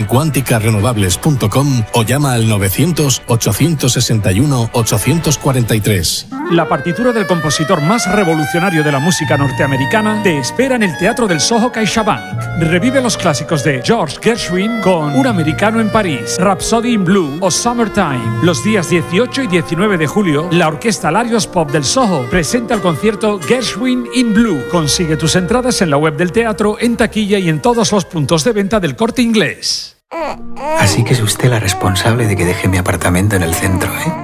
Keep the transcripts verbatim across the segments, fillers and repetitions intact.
cuántica renovables punto com o llama al novecientos, ochocientos sesenta y uno, ochocientos cuarenta y tres. La partitura del compositor más revolucionario de la música norteamericana te espera en el Teatro del Soho CaixaBank. Revive los clásicos de George Gershwin con Un americano en París, Rhapsody in Blue o Summertime. Los días dieciocho y diecinueve de julio, la Orquesta Larios Pop del Soho presenta el concierto Gershwin in Blue. Consigue tus entradas en la web del teatro, en taquilla y en todos los puntos de venta del Corte Inglés. Así que es usted la responsable de que deje mi apartamento en el centro, ¿eh?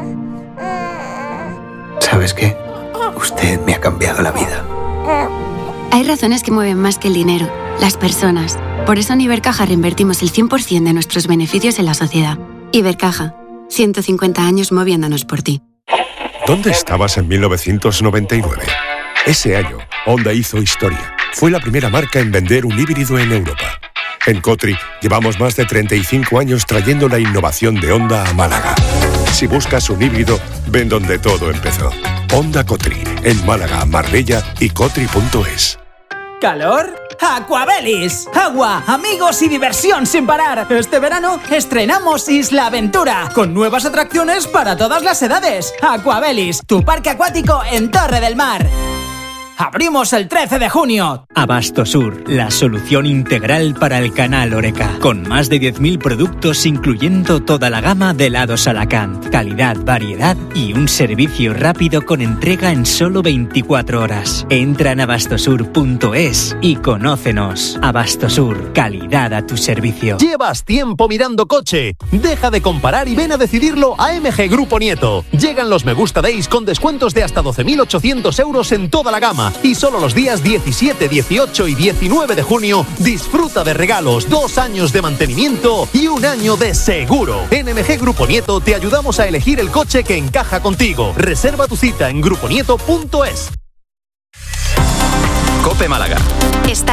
¿Sabes qué? Usted me ha cambiado la vida. Hay razones que mueven más que el dinero, las personas. Por eso en Ibercaja reinvertimos el cien por ciento de nuestros beneficios en la sociedad. Ibercaja, ciento cincuenta años moviéndonos por ti. ¿Dónde estabas en mil novecientos noventa y nueve? Ese año, Honda hizo historia. Fue la primera marca en vender un híbrido en Europa. En Cotri llevamos más de treinta y cinco años trayendo la innovación de Honda a Málaga. Si buscas un híbrido, ven donde todo empezó. Honda Cotri, en Málaga, Marbella y cotri punto es. ¿Calor? ¡Aquabelis! Agua, amigos y diversión sin parar. Este verano estrenamos Isla Aventura, con nuevas atracciones para todas las edades. Aquabelis, tu parque acuático en Torre del Mar. Abrimos el trece de junio. Abastosur, la solución integral para el canal Horeca. Con más de diez mil productos, incluyendo toda la gama de helados Alacant. Calidad, variedad y un servicio rápido con entrega en solo veinticuatro horas. Entra en abastosur punto es y conócenos. Abastosur, calidad a tu servicio. ¿Llevas tiempo mirando coche? Deja de comparar y ven a decidirlo a M G Grupo Nieto. Llegan los Me Gusta Days con descuentos de hasta doce mil ochocientos euros en toda la gama. Y solo los días diecisiete, dieciocho y diecinueve de junio disfruta de regalos, dos años de mantenimiento y un año de seguro. En M G Grupo Nieto te ayudamos a elegir el coche que encaja contigo. Reserva tu cita en grupo nieto punto es. COPE Málaga. Está